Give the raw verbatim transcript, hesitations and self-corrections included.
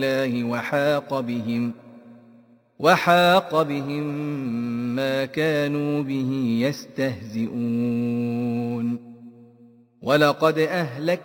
الله وحاق بهم وحاق بهم ما كانوا به يستهزئون ولقد أهلكنا